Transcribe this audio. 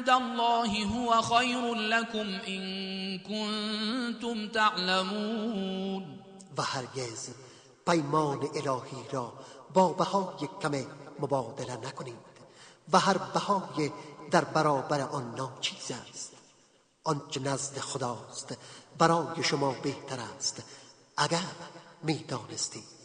عند الله هو خیر لكم إن كنتم تعلمون. و هرگز پیمان الهی را با بهای کم مبادله نکنید و هر بهای در برابر آن ناچیز است. آنچه نزد خداست برای شما بهتر است اگر می‌دانستید.